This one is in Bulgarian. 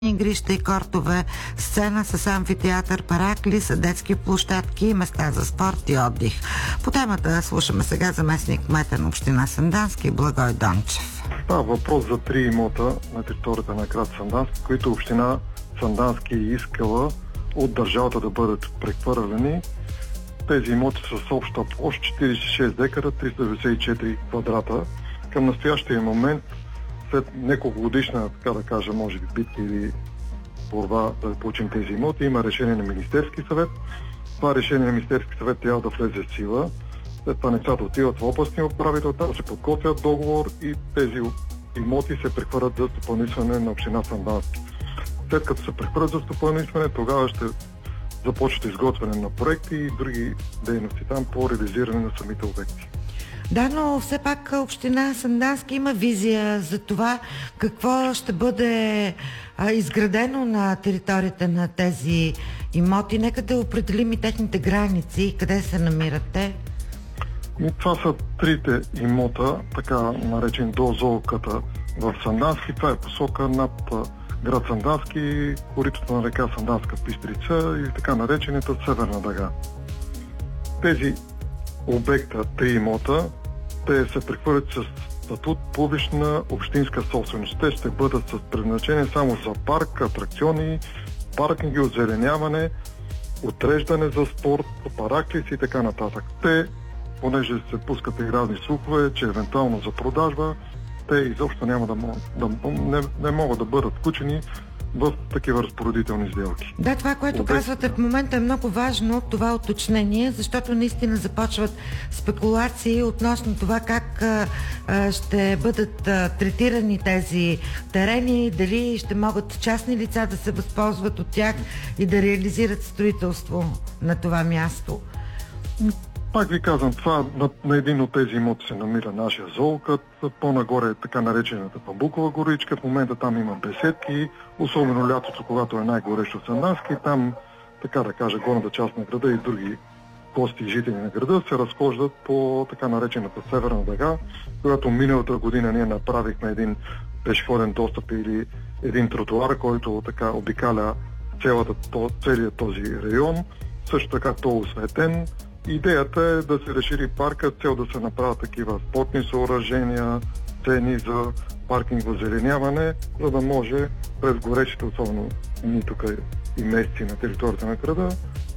игрища и кортове, сцена с амфитеатър, параклис, детски площадки, места за спорт и отдих. По темата слушаме сега заместник кмета на община Сандански Благой Дончев. Става въпрос за 3 имота на територията на град Сандански, които община Сандански е искала от държавата да бъдат прехвърлени. Тези имоти са с обща площ 46 декара, 394 квадрата. Към настоящия момент, след няколко годишна, така да кажа, може би битки или борба да получим тези имоти, има решение на Министерски съвет. Това решение на Министерски съвет трябва да влезе в сила. След това нещата отиват в областния управител, там се подготвят договор и тези имоти се прехвърлят за стопанисване на община Сандански. След като се прехвърлят за стопанисване, тогава ще започват изготвяне на проекти и други дейности там по реализиране на самите обекти. Да, но все пак община Сандански има визия за това какво ще бъде изградено на територията на тези имоти. Нека да определим и техните граници, къде се намират те. Това са трите имота, така наречен до зооката в Сандански. Това е посока над град Сандански, коритото на река Санданска Бистрица и така наречената Северна дъга. Тези обекта, 3 имота, те се прехвърлят с статут публична общинска собственост. Те ще бъдат с предназначение само за парк, атракциони, паркинги, озеленяване, отреждане за спорт, параклис и така нататък. Те, понеже се пускат и разни слухове, че евентуално за продажба, те изобщо не могат да бъдат включени в такива разпоредителни сделки. Да, това, което казвате в момента е много важно, това уточнение, защото наистина започват спекулации относно това как ще бъдат третирани тези терени, дали ще могат частни лица да се възползват от тях и да реализират строителство на това място. Пак ви казвам, това на един от тези имоти се намира нашия зоокът, по-нагоре е така наречената Бамбукова горичка, в момента там има беседки, особено лятото, когато е най-горещо в Сандански, там, така да кажа, горната част на града и други гости и жители на града се разхождат по така наречената Северна дъга, която миналата година ние направихме един пешеходен достъп или един тротуар, който така обикаля целият този район, също така то е осветен. Идеята е да се разшири парка, цел да се направят такива спортни съоръжения, цени за паркинг, озеленяване, за да може през горещите, особено тук и месеци на територията на града,